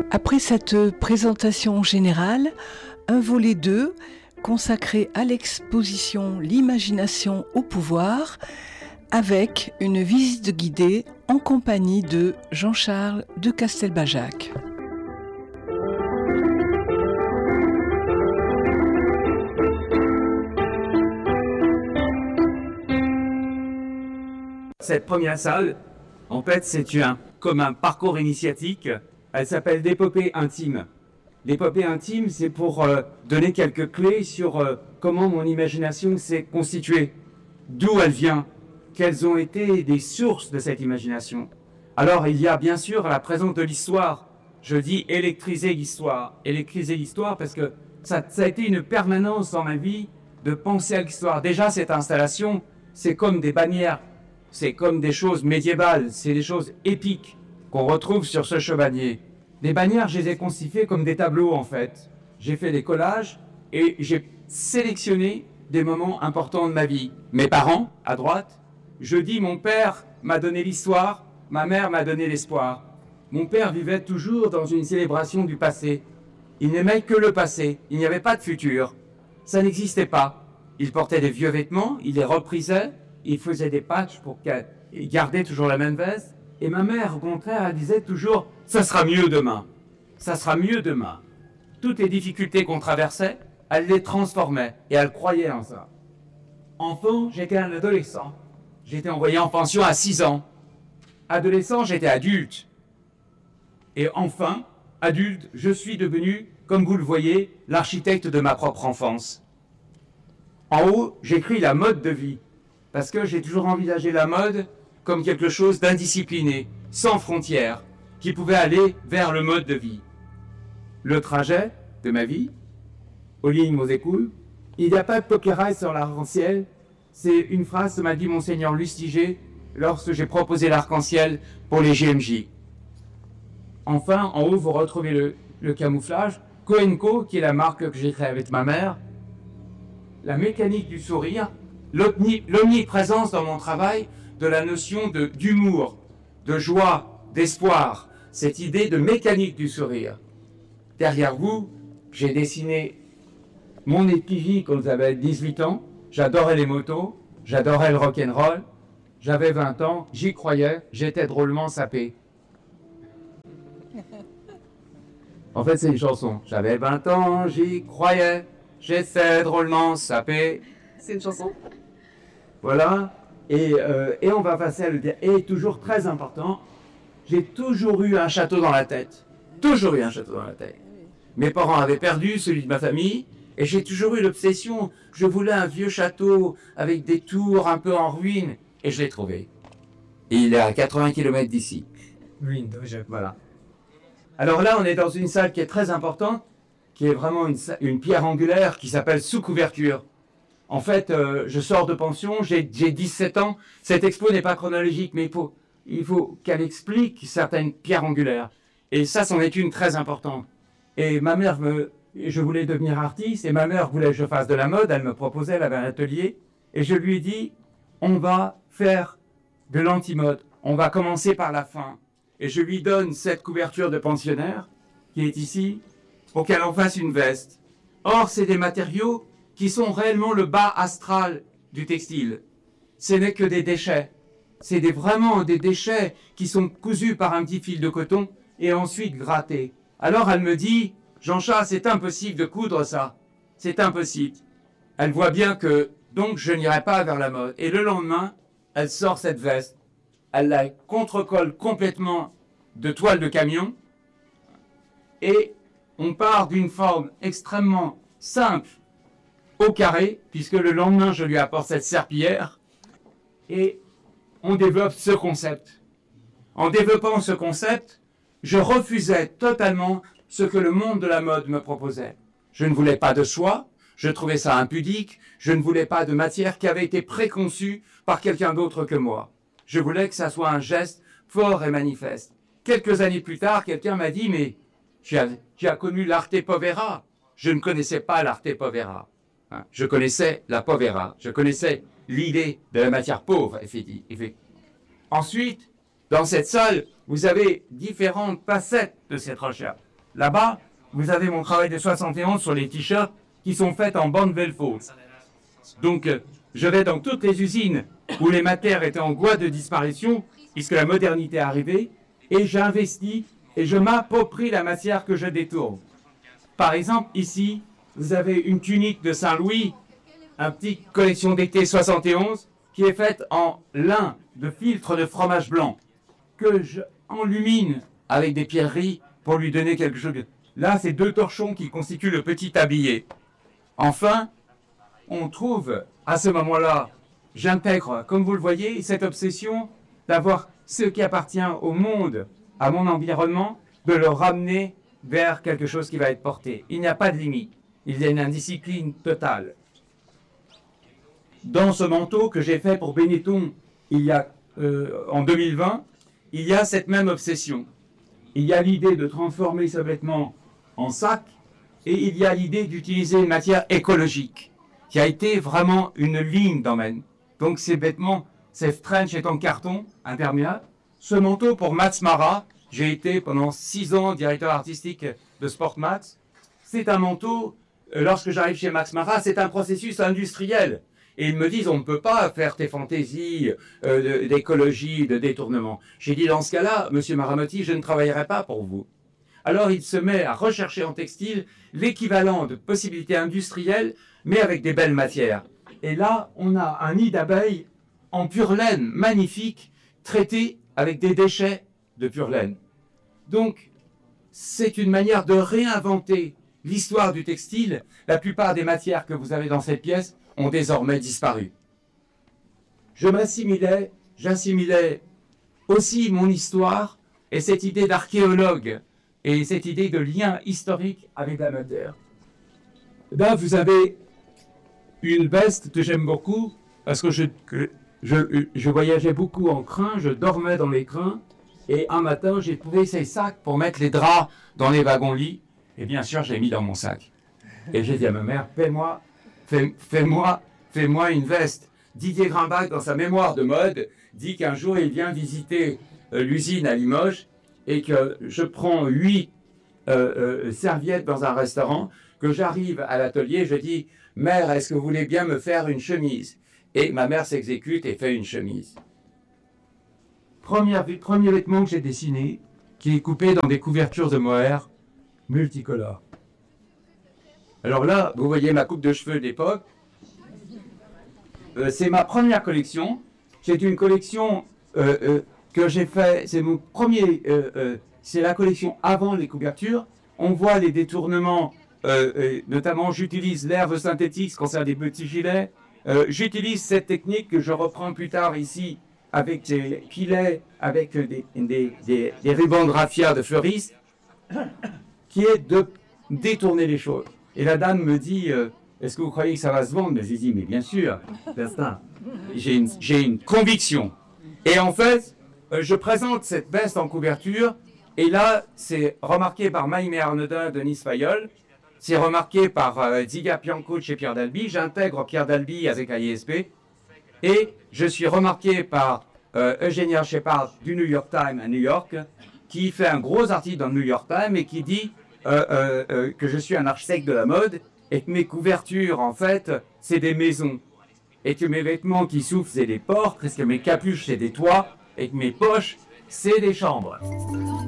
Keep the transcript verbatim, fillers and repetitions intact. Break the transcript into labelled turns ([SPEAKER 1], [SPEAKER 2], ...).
[SPEAKER 1] Après cette présentation générale, un volet deux consacré à l'exposition L'imagination au pouvoir, avec une visite guidée en compagnie de Jean-Charles de Castelbajac.
[SPEAKER 2] Cette première salle, en fait, c'est un, comme un parcours initiatique. Elle s'appelle l'épopée intime. L'épopée intime, c'est pour euh, donner quelques clés sur euh, comment mon imagination s'est constituée, d'où elle vient, quelles ont été les sources de cette imagination. Alors, il y a bien sûr la présence de l'histoire. Je dis électriser l'histoire. Électriser l'histoire parce que ça, ça a été une permanence dans ma vie de penser à l'histoire. Déjà, cette installation, c'est comme des bannières. C'est comme des choses médiévales, c'est des choses épiques qu'on retrouve sur ce chevalier. Les bannières, je les ai constituées comme des tableaux, en fait. J'ai fait des collages et j'ai sélectionné des moments importants de ma vie. Mes parents, à droite. Je dis, mon père m'a donné l'histoire, ma mère m'a donné l'espoir. Mon père vivait toujours dans une célébration du passé. Il n'aimait que le passé, il n'y avait pas de futur. Ça n'existait pas. Il portait des vieux vêtements, il les reprisait, il faisait des patchs pour garder toujours la même veste. Et ma mère, au contraire, elle disait toujours « ça sera mieux demain, ça sera mieux demain ». Toutes les difficultés qu'on traversait, elle les transformait et elle croyait en ça. Enfant, j'étais un adolescent. J'étais envoyé en pension à six ans. Adolescent, j'étais adulte. Et enfin, adulte, je suis devenu, comme vous le voyez, l'architecte de ma propre enfance. En haut, j'écris la mode de vie. Parce que j'ai toujours envisagé la mode comme quelque chose d'indiscipliné, sans frontières, qui pouvait aller vers le mode de vie. Le trajet de ma vie, aux lignes Mosée-Coul, il n'y a pas de poker sur l'arc-en-ciel. C'est une phrase que m'a dit Monseigneur Lustiger lorsque j'ai proposé l'arc-en-ciel pour les G M J. Enfin, en haut, vous retrouvez le, le camouflage, Coenco, qui est la marque que j'ai créée avec ma mère, la mécanique du sourire, l'omniprésence dans mon travail de la notion de, d'humour, de joie, d'espoir, cette idée de mécanique du sourire. Derrière vous, j'ai dessiné mon épigie quand j'avais dix-huit ans, j'adorais les motos, j'adorais le rock'n'roll, j'avais vingt ans, j'y croyais, j'étais drôlement sapé. En fait, c'est une chanson. J'avais vingt ans, j'y croyais, j'étais drôlement sapé.
[SPEAKER 3] C'est une chanson.
[SPEAKER 2] Voilà, et, euh, et on va passer à le dire. Et toujours très important, j'ai toujours eu un château dans la tête. Toujours eu un château dans la tête. Mes parents avaient perdu celui de ma famille, et j'ai toujours eu l'obsession. Je voulais un vieux château avec des tours un peu en ruine, et je l'ai trouvé. Et il est à quatre-vingts kilomètres d'ici.
[SPEAKER 3] Ruine,
[SPEAKER 2] voilà. Alors là, on est dans une salle qui est très importante, qui est vraiment une, une pierre angulaire qui s'appelle Sous couverture. En fait, euh, je sors de pension, j'ai, j'ai dix-sept ans. Cette expo n'est pas chronologique, mais il faut, il faut qu'elle explique certaines pierres angulaires. Et ça, c'en est une très importante. Et ma mère, me, je voulais devenir artiste, et ma mère voulait que je fasse de la mode. Elle me proposait, elle avait un atelier. Et je lui ai dit, on va faire de l'anti-mode. On va commencer par la fin. Et je lui donne cette couverture de pensionnaire, qui est ici, pour qu'elle en fasse une veste. Or, c'est des matériaux qui sont réellement le bas astral du textile. Ce n'est que des déchets. C'est des, vraiment des déchets qui sont cousus par un petit fil de coton et ensuite grattés. Alors elle me dit, Jean-Charles, c'est impossible de coudre ça. C'est impossible. Elle voit bien que, donc, je n'irai pas vers la mode. Et le lendemain, elle sort cette veste. Elle la contrecolle complètement de toile de camion. Et on part d'une forme extrêmement simple, au carré, puisque le lendemain, je lui apporte cette serpillière, et on développe ce concept. En développant ce concept, je refusais totalement ce que le monde de la mode me proposait. Je ne voulais pas de soie, je trouvais ça impudique, je ne voulais pas de matière qui avait été préconçue par quelqu'un d'autre que moi. Je voulais que ça soit un geste fort et manifeste. Quelques années plus tard, quelqu'un m'a dit « Mais tu as, tu as connu l'arte povera ». Je ne connaissais pas l'arte povera. Hein, je connaissais la povera, je connaissais l'idée de la matière pauvre, effectivement. Ensuite, dans cette salle, vous avez différentes facettes de cette recherche. Là-bas, vous avez mon travail de soixante et onze sur les t-shirts qui sont faits en bande velfo. Donc, euh, je vais dans toutes les usines où les matières étaient en voie de disparition, puisque la modernité est arrivée, et j'investis et je m'approprie la matière que je détourne. Par exemple, ici, vous avez une tunique de Saint-Louis, une petite collection d'été soixante et onze, qui est faite en lin de filtre de fromage blanc, que j'enlumine avec des pierreries pour lui donner quelque chose. Là, c'est deux torchons qui constituent le petit tablier. Enfin, on trouve, à ce moment-là, j'intègre, comme vous le voyez, cette obsession d'avoir ce qui appartient au monde, à mon environnement, de le ramener vers quelque chose qui va être porté. Il n'y a pas de limite. Il y a une indiscipline totale. Dans ce manteau que j'ai fait pour Benetton il y a, euh, en deux mille vingt, il y a cette même obsession. Il y a l'idée de transformer ce vêtement en sac et il y a l'idée d'utiliser une matière écologique qui a été vraiment une ligne d'emmène. Donc ces vêtements, ces trench est en carton imperméable. Ce manteau pour Mats Mara, j'ai été pendant six ans directeur artistique de Sport Mats. C'est un manteau, euh, lorsque j'arrive chez Max Mara, c'est un processus industriel. Et ils me disent, on ne peut pas faire tes fantaisies euh, d'écologie, de détournement. J'ai dit, dans ce cas-là, monsieur Maramotti, je ne travaillerai pas pour vous. Alors il se met à rechercher en textile l'équivalent de possibilités industrielles, mais avec des belles matières. Et là, on a un nid d'abeilles en pure laine, magnifique, traité avec des déchets de pure laine. Donc, c'est une manière de réinventer l'histoire du textile. La plupart des matières que vous avez dans cette pièce ont désormais disparu. Je m'assimilais, j'assimilais aussi mon histoire et cette idée d'archéologue et cette idée de lien historique avec la matière. Là, vous avez une veste que j'aime beaucoup parce que je, que je, je voyageais beaucoup en train, je dormais dans les trains et un matin, j'ai trouvé ces sacs pour mettre les draps dans les wagons-lits et bien sûr, je l'ai mis dans mon sac. Et j'ai dit à ma mère, fais-moi Fais, fais-moi, fais-moi une veste. Didier Grimbach, dans sa mémoire de mode, dit qu'un jour, il vient visiter euh, l'usine à Limoges et que je prends huit euh, euh, serviettes dans un restaurant, que j'arrive à l'atelier, je dis « Mère, est-ce que vous voulez bien me faire une chemise ?» Et ma mère s'exécute et fait une chemise. Premier, premier vêtement que j'ai dessiné, qui est coupé dans des couvertures de mohair multicolores. Alors là, vous voyez ma coupe de cheveux d'époque. Euh, c'est ma première collection. C'est une collection euh, euh, que j'ai fait. C'est mon premier. Euh, euh, c'est la collection avant les couvertures. On voit les détournements. Euh, euh, notamment, j'utilise l'herbe synthétique quand c'est des petits gilets. Euh, j'utilise cette technique que je reprends plus tard ici avec des filets, avec des, des, des, des rubans de raffia de fleuriste, qui est de détourner les choses. Et la dame me dit, euh, est-ce que vous croyez que ça va se vendre? Mais je lui dis, mais bien sûr, certain. J'ai une, j'ai une conviction. Et en fait, euh, je présente cette veste en couverture, et là, c'est remarqué par Maïmé Arnaudin, Denis Fayol, c'est remarqué par euh, Ziga Pianco chez Pierre Dalby, j'intègre Pierre Dalby avec I S P, et je suis remarqué par euh, Eugenia Shepard du New York Times à New York, qui fait un gros article dans le New York Times et qui dit Euh, euh, euh, que je suis un architecte de la mode et que mes couvertures, en fait, c'est des maisons. Et que mes vêtements qui soufflent, c'est des portes, et que mes capuches, c'est des toits, et que mes poches, c'est des chambres.